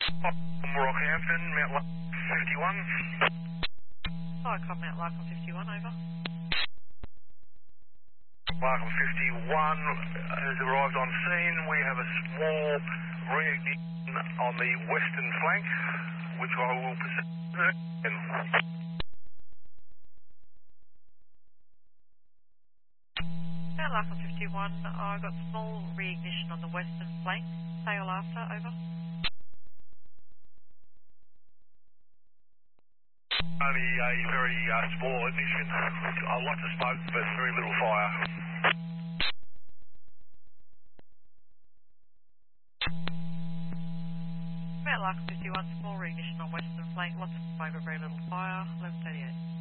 Rockhampton, Mount Larkin 51. Hi, come Mount Larkin 51, over. Larkin 51 has arrived on scene. We have a small reignition on the western flank, which I will proceed. Mount Larkin 51, I've got small reignition on the western flank. Sail after, over. Only a very small ignition. Lots of smoke, but very little fire. Mount Larkin 51, small reignition on western flank. Lots of smoke, but very little fire. 11:38.